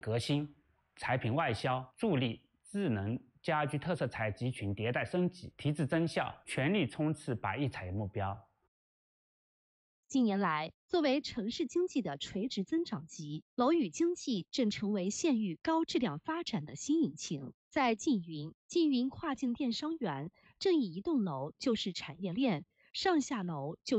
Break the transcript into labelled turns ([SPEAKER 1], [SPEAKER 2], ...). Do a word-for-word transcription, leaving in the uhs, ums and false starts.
[SPEAKER 1] 革新、产品外销，助力智能家居特色采集群迭代升级，提质增效，全力冲刺百亿产业目标。
[SPEAKER 2] 近年来，作为城市经济的垂直增长极，楼宇经济正成为县域高质量发展的新引擎。在缙云，缙云跨境电商园正以一栋楼就是产业链，上下楼就